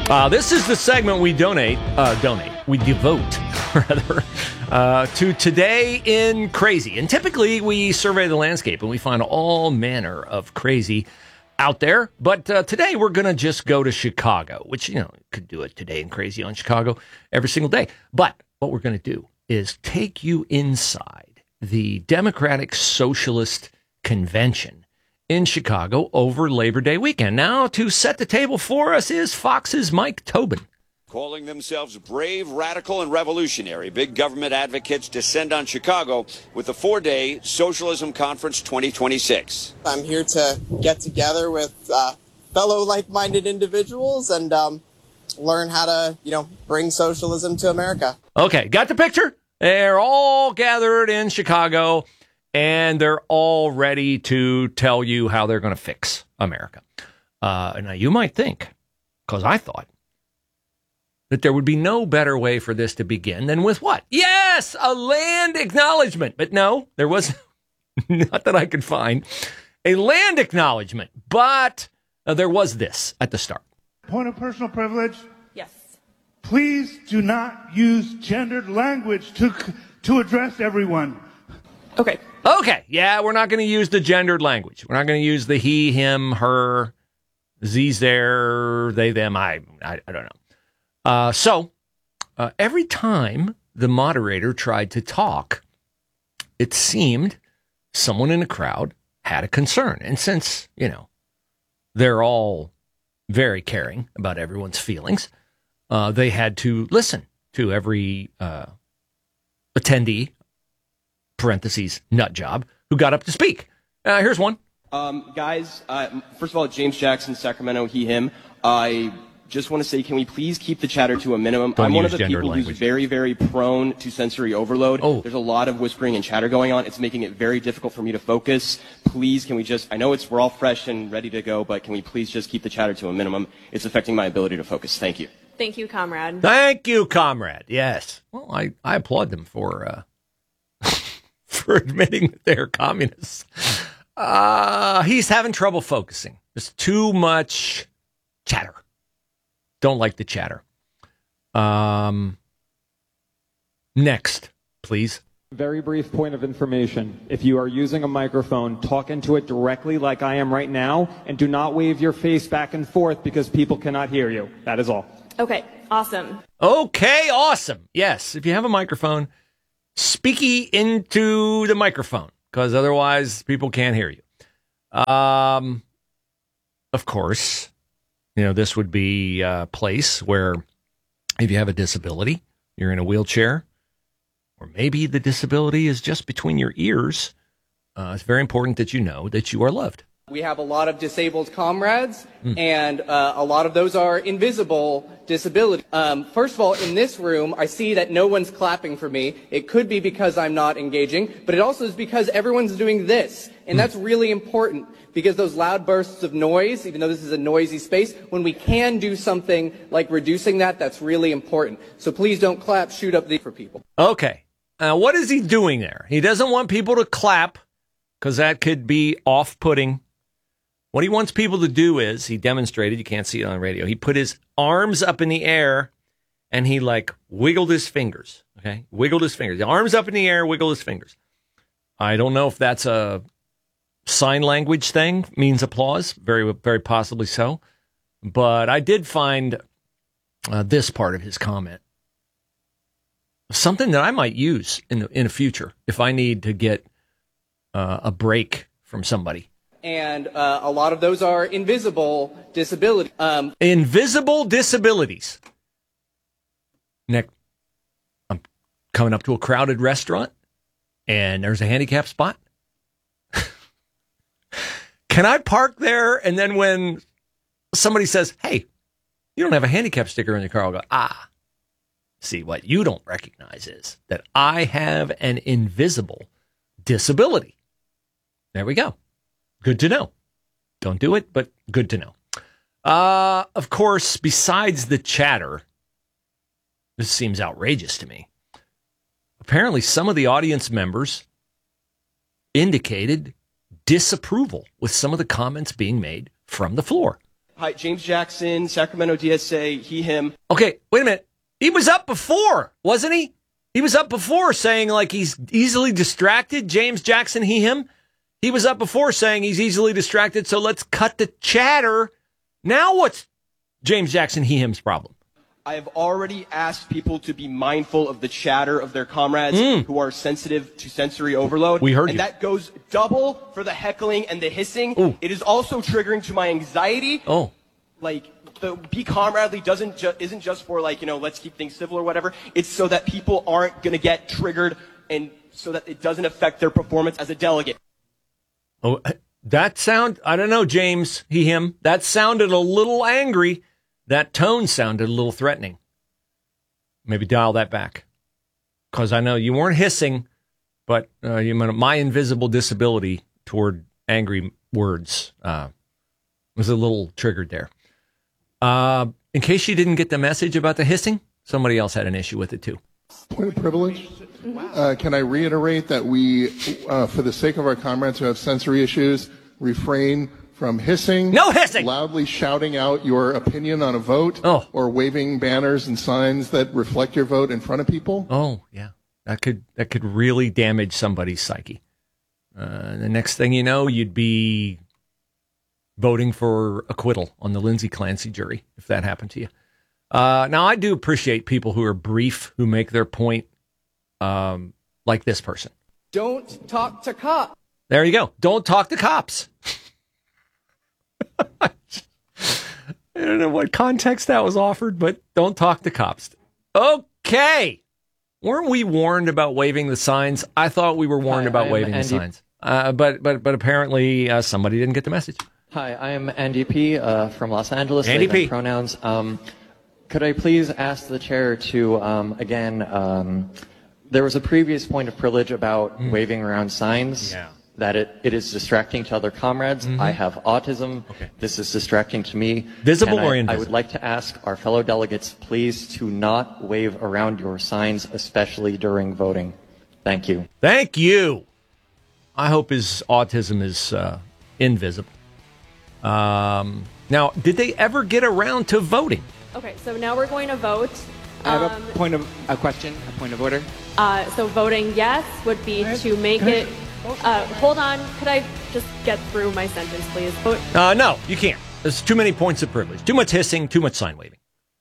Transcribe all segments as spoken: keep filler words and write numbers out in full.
Uh, this is the segment we donate, uh, donate, we devote, rather, uh, to Today in Crazy. And typically we survey the landscape and we find all manner of crazy out there. But uh, today we're going to just go to Chicago, which, you know, could do it Today in Crazy on Chicago every single day. But what we're going to do is take you inside the Democratic Socialist Convention in Chicago over Labor Day weekend. Now, to set the table for us is Fox's Mike Tobin. Calling themselves brave, radical, and revolutionary, big government advocates descend on Chicago with the four-day Socialism Conference twenty twenty-six. I'm here to get together with uh, fellow like-minded individuals and um, learn how to, you know, bring socialism to America. Okay, got the picture? They're all gathered in Chicago, and they're all ready to tell you how they're going to fix America. Uh, now, you might think, because I thought, that there would be no better way for this to begin than with what? Yes, a land acknowledgement. But no, there was, not that I could find, a land acknowledgement. But uh, there was this at the start. Point of personal privilege. Yes. Please do not use gendered language to to address everyone. Okay. Okay, yeah, we're not going to use the gendered language. We're not going to use the he, him, her, these, there, they, them, I, I, I don't know. Uh, so, uh, every time the moderator tried to talk, it seemed someone in the crowd had a concern. And since, you know, they're all very caring about everyone's feelings, uh, they had to listen to every uh, attendee, parentheses, nut job, who got up to speak. Uh, here's one. Um, guys, uh, first of all, James Jackson, Sacramento, he, him. I just want to say, can we please keep the chatter to a minimum? Don't I'm one of use the gendered people language. who's very, very prone to sensory overload. Oh. There's a lot of whispering and chatter going on. It's making it very difficult for me to focus. Please, can we just, I know it's, we're all fresh and ready to go, but can we please just keep the chatter to a minimum? It's affecting my ability to focus. Thank you. Thank you, comrade. Thank you, comrade. Yes. Well, I, I applaud them for uh, for admitting that they're communists. Uh, he's having trouble focusing. There's too much chatter. Don't like the chatter. Um, next, please. Very brief point of information. If you are using a microphone, talk into it directly like I am right now, and do not wave your face back and forth because people cannot hear you. That is all. Okay, awesome. Okay, awesome. Yes, if you have a microphone, speaky into the microphone, because otherwise people can't hear you. Um, of course, you know, this would be a place where if you have a disability, you're in a wheelchair, or maybe the disability is just between your ears, uh, it's very important that you know that you are loved. We have a lot of disabled comrades, Mm. and uh, a lot of those are invisible disability. Um, first of all, in this room, I see that no one's clapping for me. It could be because I'm not engaging, but it also is because everyone's doing this. And Mm. that's really important, because those loud bursts of noise, even though this is a noisy space, when we can do something like reducing that, that's really important. So please don't clap, shoot up the for people. Okay. Uh, what is he doing there? He doesn't want people to clap because that could be off-putting. What he wants people to do is, he demonstrated, you can't see it on the radio, he put his arms up in the air and he like wiggled his fingers, okay? Wiggled his fingers. The arms up in the air, wiggled his fingers. I don't know if that's a sign language thing, means applause, very, very possibly so. But I did find uh, this part of his comment something that I might use in the, in the future if I need to get uh, a break from somebody. And uh, a lot of those are invisible disability. Um, Invisible disabilities. Nick, I'm coming up to a crowded restaurant, and there's a handicap spot. Can I park there, and then when somebody says, hey, you don't have a handicap sticker in your car, I'll go, ah. See, what you don't recognize is that I have an invisible disability. There we go. Good to know. Don't do it, but good to know. Uh, of course, besides the chatter, this seems outrageous to me. Apparently, some of the audience members indicated disapproval with some of the comments being made from the floor. Hi, James Jackson, Sacramento D S A, he, him. Okay, wait a minute. He was up before, wasn't he? He was up before saying like he's easily distracted. James Jackson, he, him. He was up before saying he's easily distracted, so let's cut the chatter. Now what's James Jackson, he, him's problem? I have already asked people to be mindful of the chatter of their comrades mm. who are sensitive to sensory overload. We heard and you. that goes double for the heckling and the hissing. Ooh. It is also triggering to my anxiety. Oh. Like, the be comradely doesn't ju- isn't just for, like, you know, let's keep things civil or whatever. It's so that people aren't going to get triggered and so that it doesn't affect their performance as a delegate. Oh, that sound, I don't know, James, he, him. That sounded a little angry. That tone sounded a little threatening. Maybe dial that back. Because I know you weren't hissing, but uh, you my invisible disability toward angry words uh, was a little triggered there. Uh, in case you didn't get the message about the hissing, somebody else had an issue with it too. Point of privilege. Uh, can I reiterate that we, uh, for the sake of our comrades who have sensory issues, refrain from hissing, no hissing, loudly shouting out your opinion on a vote, oh. or waving banners and signs that reflect your vote in front of people? Oh, yeah. That could that could really damage somebody's psyche. Uh, the next thing you know, you'd be voting for acquittal on the Lindsay Clancy jury if that happened to you. Uh, now, I do appreciate people who are brief, who make their point, um, like this person. Don't talk to cops. There you go. Don't talk to cops. I don't know what context that was offered, but don't talk to cops. Okay. Weren't we warned about waving the signs? I thought we were warned Hi, about I'm waving Andy. the signs. Uh, but, but, but apparently uh, somebody didn't get the message. Hi, I am Andy P. Uh, from Los Angeles. Andy P. Pronouns. Um, could I please ask the chair to, um, again, um, there was a previous point of privilege about mm. waving around signs. Yeah. That it, it is distracting to other comrades. Mm-hmm. I have autism. Okay. This is distracting to me. Visible and or I, invisible? I would like to ask our fellow delegates, please, to not wave around your signs, especially during voting. Thank you. Thank you. I hope his autism is uh, invisible. Um, now, did they ever get around to voting? Okay, so now we're going to vote. I have Um, a point of a question, a point of order. Uh, so voting yes would be to make it. Uh, hold on, could I just get through my sentence, please? Vote. Uh, no, you can't. There's too many points of privilege. Too much hissing, too much sign waving.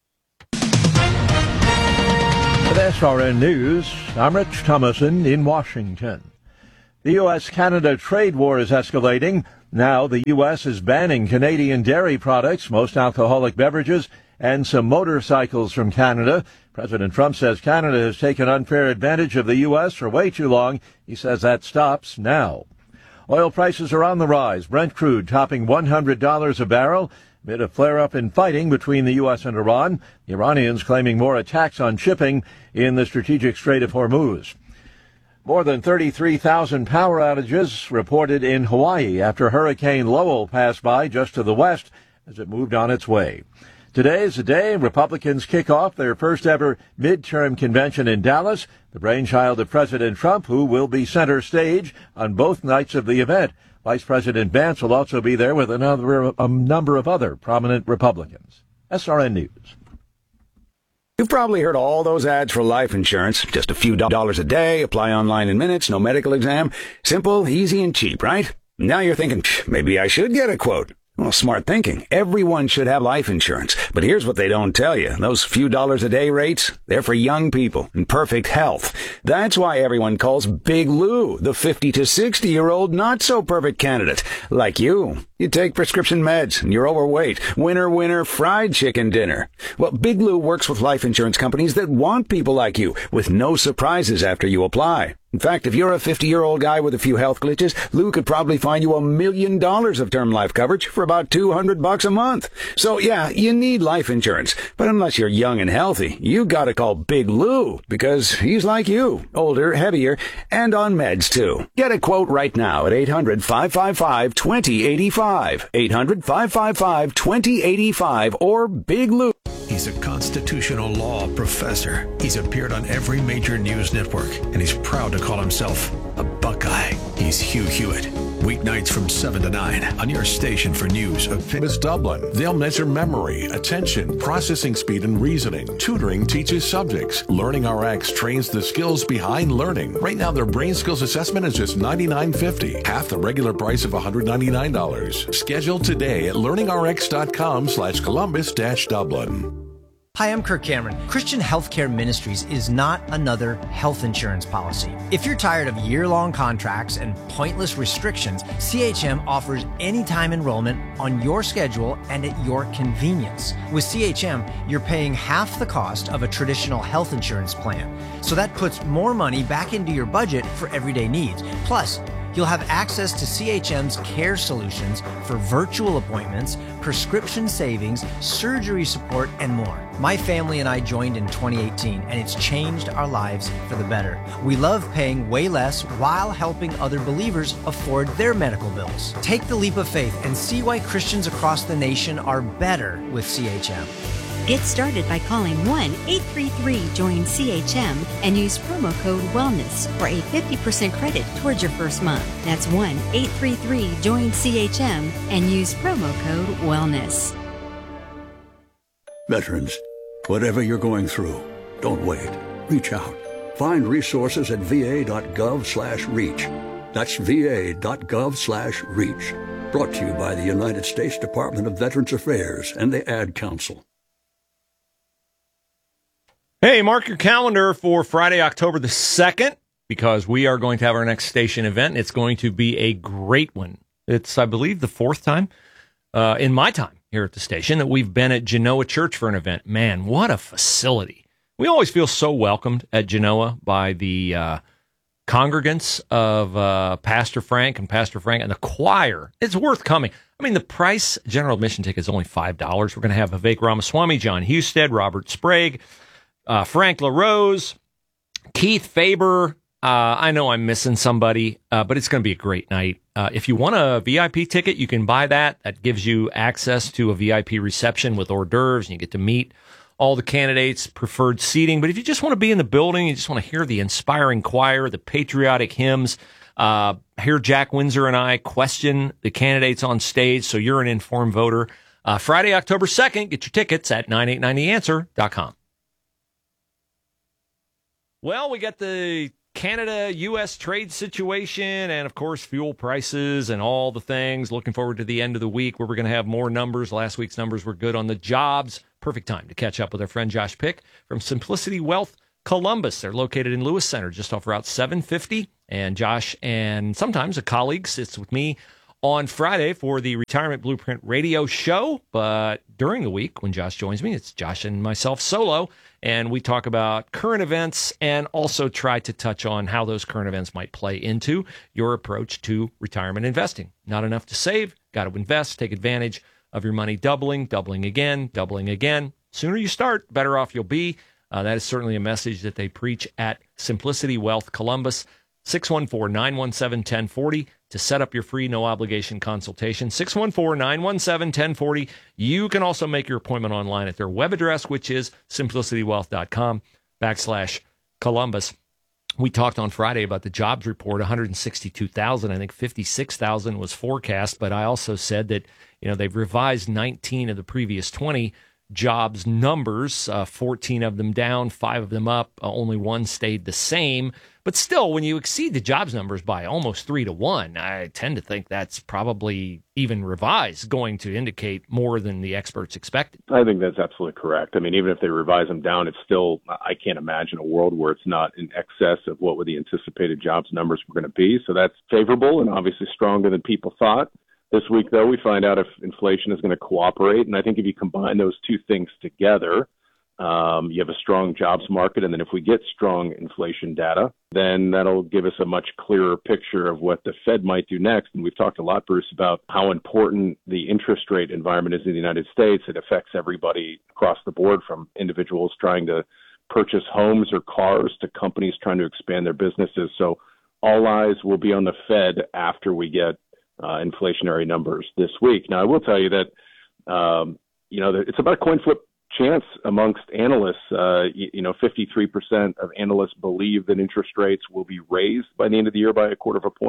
With S R N News, I'm Rich Thomason in Washington. The U S Canada trade war is escalating. Now the U S is banning Canadian dairy products, most alcoholic beverages, and some motorcycles from Canada. President Trump says Canada has taken unfair advantage of the U S for way too long. He says that stops now. Oil prices are on the rise. Brent crude topping one hundred dollars a barrel amid a flare-up in fighting between the U S and Iran. The Iranians claiming more attacks on shipping in the strategic Strait of Hormuz. More than thirty-three thousand power outages reported in Hawaii after Hurricane Lowell passed by just to the west as it moved on its way. Today is the day Republicans kick off their first ever midterm convention in Dallas, the brainchild of President Trump, who will be center stage on both nights of the event. Vice President Vance will also be there with another, a number of other prominent Republicans. S R N News. You've probably heard all those ads for life insurance. Just a few dollars a day, apply online in minutes, no medical exam. Simple, easy, and cheap, right? Now you're thinking, maybe I should get a quote. Well, smart thinking. Everyone should have life insurance. But here's what they don't tell you. Those few dollars a day rates, they're for young people in perfect health. That's why everyone calls Big Lou the fifty to sixty year old not so perfect candidate. Like you. You take prescription meds and you're overweight. Winner, winner, fried chicken dinner. Well, Big Lou works with life insurance companies that want people like you with no surprises after you apply. In fact, if you're a fifty-year-old guy with a few health glitches, Lou could probably find you a million dollars of term life coverage for about two hundred bucks a month. So yeah, you need life insurance. But unless you're young and healthy, you gotta call Big Lou because he's like you, older, heavier, and on meds too. Get a quote right now at eight hundred, five five five, two zero eight five. eight hundred, five five five, two zero eight five or Big Lou. He's a constitutional law professor. He's appeared on every major news network, and he's proud to call himself a Buckeye. He's Hugh Hewitt. Weeknights from seven to nine on your station for news of Famous Dublin. They'll measure memory, attention, processing speed, and reasoning. Tutoring teaches subjects. Learning R X trains the skills behind learning. Right now, their brain skills assessment is just ninety-nine fifty, half the regular price of one hundred ninety-nine dollars. Schedule today at learningrx.com slash Columbus dash Dublin. Hi, I'm Kirk Cameron. Christian Healthcare Ministries is not another health insurance policy. If you're tired of year-long contracts and pointless restrictions, C H M offers anytime enrollment on your schedule and at your convenience. With C H M, you're paying half the cost of a traditional health insurance plan. So that puts more money back into your budget for everyday needs. Plus, you'll have access to C H M's care solutions for virtual appointments, prescription savings, surgery support, and more. My family and I joined in twenty eighteen, and it's changed our lives for the better. We love paying way less while helping other believers afford their medical bills. Take the leap of faith and see why Christians across the nation are better with C H M. Get started by calling one eight three three join C H M and use promo code WELLNESS for a fifty percent credit towards your first month. That's one eight three three join C H M and use promo code WELLNESS. Veterans, whatever you're going through, don't wait. Reach out. Find resources at va.gov slash reach. That's va.gov slash reach. Brought to you by the United States Department of Veterans Affairs and the Ad Council. Hey, mark your calendar for Friday, October the second, because we are going to have our next station event, and it's going to be a great one. It's, I believe, the fourth time uh, in my time here at the station that we've been at Genoa Church for an event. Man, what a facility. We always feel so welcomed at Genoa by the uh, congregants of uh, Pastor Frank and Pastor Frank and the choir. It's worth coming. I mean, the price, general admission ticket is only five dollars. We're going to have Vivek Ramaswamy, John Husted, Robert Sprague, Uh, Frank LaRose, Keith Faber. Uh, I know I'm missing somebody, uh, but it's going to be a great night. Uh, if you want a V I P ticket, you can buy that. That gives you access to a V I P reception with hors d'oeuvres, and you get to meet all the candidates, preferred seating. But if you just want to be in the building, you just want to hear the inspiring choir, the patriotic hymns, uh, hear Jack Windsor and I question the candidates on stage so you're an informed voter. Uh, Friday, October second, get your tickets at nine eight nine the answer dot com. Well, we got the Canada U S trade situation and, of course, fuel prices and all the things. Looking forward to the end of the week where we're going to have more numbers. Last week's numbers were good on the jobs. Perfect time to catch up with our friend Josh Pick from Simplicity Wealth Columbus. They're located in Lewis Center, just off Route seven fifty. And Josh and sometimes a colleague sits with me on Friday for the Retirement Blueprint radio show. But during the week, when Josh joins me, it's Josh and myself solo. And we talk about current events and also try to touch on how those current events might play into your approach to retirement investing. Not enough to save, got to invest, take advantage of your money doubling, doubling again, doubling again. Sooner you start, better off you'll be. Uh, that is certainly a message that they preach at Simplicity Wealth Columbus. six one four, nine one seven, one zero four zero to set up your free no-obligation consultation. six one four, nine one seven, one zero four zero. You can also make your appointment online at their web address, which is simplicitywealth.com backslash Columbus. We talked on Friday about the jobs report, one hundred sixty-two thousand. I think fifty-six thousand was forecast, but I also said that, you know, they've revised nineteen of the previous twenty jobs numbers, uh, fourteen of them down, five of them up, uh, only one stayed the same. But still, when you exceed the jobs numbers by almost three to one, I tend to think that's probably even revised, going to indicate more than the experts expected. I think that's absolutely correct. I mean, even if they revise them down, it's still, I can't imagine a world where it's not in excess of what were the anticipated jobs numbers were going to be. So that's favorable and obviously stronger than people thought. This week, though, we find out if inflation is going to cooperate. And I think if you combine those two things together, um, you have a strong jobs market. And then if we get strong inflation data, then that'll give us a much clearer picture of what the Fed might do next. And we've talked a lot, Bruce, about how important the interest rate environment is in the United States. It affects everybody across the board, from individuals trying to purchase homes or cars to companies trying to expand their businesses. So all eyes will be on the Fed after we get uh, inflationary numbers this week. Now, I will tell you that, um, you know, it's about a coin flip chance amongst analysts. Uh, you, you know, fifty-three percent of analysts believe that interest rates will be raised by the end of the year by a quarter of a point.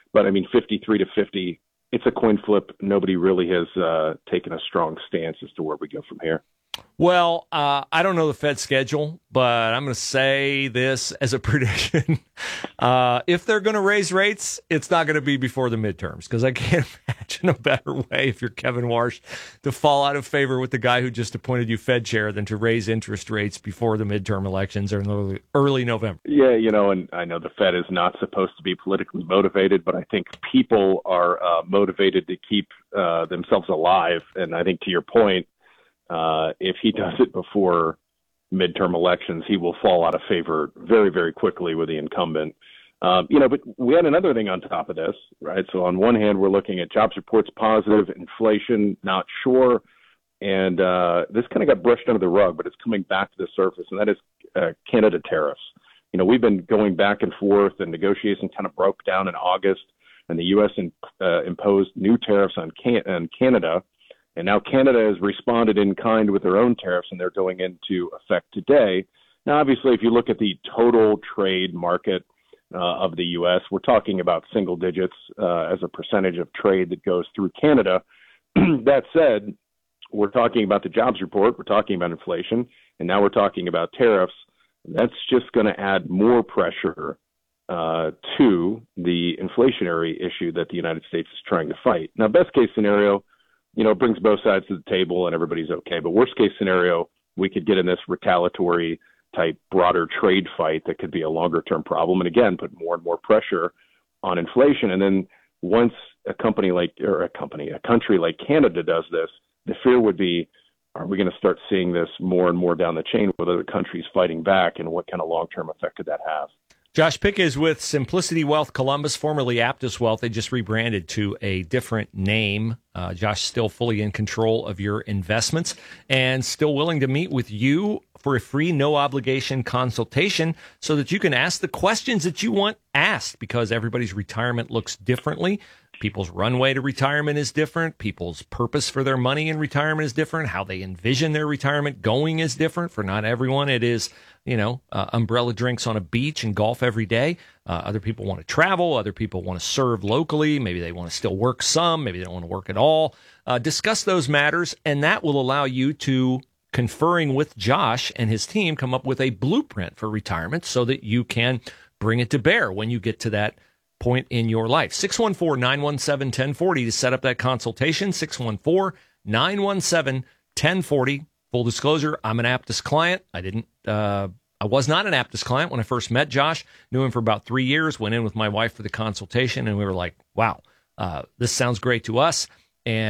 But I mean, fifty-three to fifty, it's a coin flip. Nobody really has uh, taken a strong stance as to where we go from here. Well, uh, I don't know the Fed schedule, but I'm going to say this as a prediction. uh, if they're going to raise rates, it's not going to be before the midterms, because I can't imagine a better way, if you're Kevin Warsh, to fall out of favor with the guy who just appointed you Fed chair than to raise interest rates before the midterm elections or in early, early November. Yeah, you know, and I know the Fed is not supposed to be politically motivated, but I think people are uh, motivated to keep uh, themselves alive. And I think to your point, Uh, if he does it before midterm elections, he will fall out of favor very, very quickly with the incumbent. Um, you know, but we had another thing on top of this, right? So on one hand, we're looking at jobs reports positive, inflation not sure, and uh, this kind of got brushed under the rug, but it's coming back to the surface, and that is uh, Canada tariffs. You know, we've been going back and forth, and negotiations kind of broke down in August, and the U S in, uh, imposed new tariffs on, Can- on Canada. And now Canada has responded in kind with their own tariffs, and they're going into effect today. Now, obviously, if you look at the total trade market uh, of the U S, we're talking about single digits uh, as a percentage of trade that goes through Canada. That said, we're talking about the jobs report, we're talking about inflation, and now we're talking about tariffs. That's just going to add more pressure uh, to the inflationary issue that the United States is trying to fight. Now, best case scenario, you know, it brings both sides to the table and everybody's okay. But worst case scenario, we could get in this retaliatory type broader trade fight that could be a longer term problem. And again, put more and more pressure on inflation. And then once a company like, or a company, a country like Canada does this, the fear would be, are we going to start seeing this more and more down the chain with other countries fighting back, and what kind of long term effect could that have? Josh Pick is with Simplicity Wealth Columbus, formerly Aptus Wealth. They just rebranded to a different name. Uh, Josh still fully in control of your investments and still willing to meet with you for a free, no-obligation consultation so that you can ask the questions that you want asked, because everybody's retirement looks differently. People's runway to retirement is different. People's purpose for their money in retirement is different. How they envision their retirement going is different. For not everyone, it is, you know, uh, umbrella drinks on a beach and golf every day. Uh, other people want to travel. Other people want to serve locally. Maybe they want to still work some. Maybe they don't want to work at all. Uh, discuss those matters, and that will allow you to, conferring with Josh and his team, come up with a blueprint for retirement so that you can bring it to bear when you get to that point in your life. six one four, nine one seven, one zero four zero to set up that consultation. six one four, nine one seven, one zero four zero. Full disclosure, I'm an Aptus client. I didn't, uh, I was not an Aptus client when I first met Josh. Knew him for about three years, went in with my wife for the consultation, and we were like, wow, uh, this sounds great to us.